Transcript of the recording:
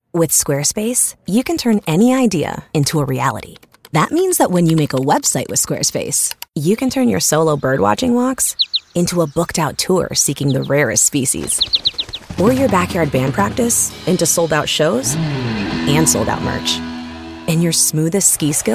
With Squarespace, you can turn any idea into a reality. That means that when you make a website with Squarespace, you can turn your solo birdwatching walks into a booked-out tour seeking the rarest species. Or your backyard band practice into sold-out shows and sold-out merch. And your smoothest ski skill